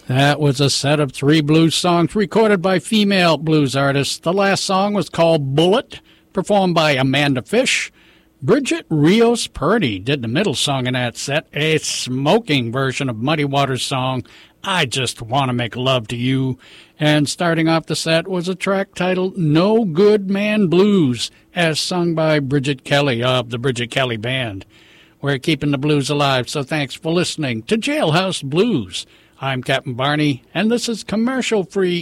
That was a set of 3 blues songs recorded by female blues artists. The last song was called Bullet, performed by Amanda Fish. Bridget Rios Purdy did the middle song in that set, a smoking version of Muddy Waters' song, I Just Want to Make Love to You. And starting off the set was a track titled No Good Man Blues, as sung by Bridget Kelly of the Bridget Kelly Band. We're keeping the blues alive, so thanks for listening to Jailhouse Blues. I'm Captain Barney, and this is commercial-free